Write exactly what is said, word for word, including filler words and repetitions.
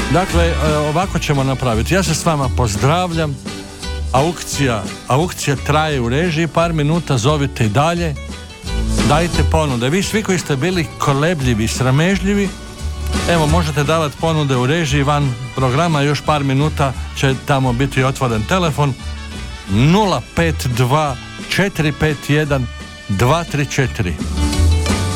Dakle, ovako ćemo napraviti. Ja se s vama pozdravljam. Aukcija, aukcija traje u režiji par minuta, zovite i dalje. Dajte ponude. Vi svi koji ste bili kolebljivi i sramežljivi, evo, možete davati ponude u režiji van programa. Još par minuta će tamo biti otvoren telefon nula pet dva četiri pet jedan dva tri četiri.